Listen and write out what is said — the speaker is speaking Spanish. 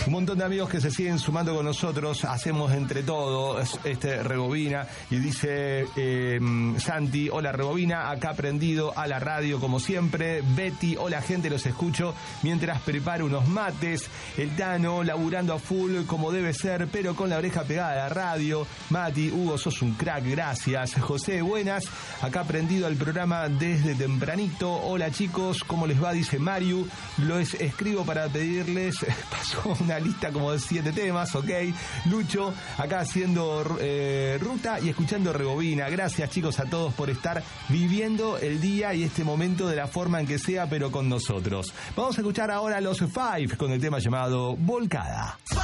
Un montón de amigos que se siguen sumando con nosotros. Hacemos entre todos Rebobina. Y dice Santi, hola Rebobina, acá prendido a la radio como siempre. Betty, hola gente, los escucho mientras preparo unos mates. El Tano, laburando a full como debe ser, pero con la oreja pegada a la radio. Mati, Hugo, sos un crack, gracias. José, buenas, acá prendido al programa desde tempranito. Hola chicos, ¿cómo les va? Dice Mario. Los escribo para pedirles, pasó una lista como de 7 temas, ok. Lucho, acá haciendo ruta y escuchando Rebobina. Gracias chicos a todos por estar viviendo el día y este momento de la forma en que sea, pero con nosotros. Vamos a escuchar ahora a los Five con el tema llamado Volcada.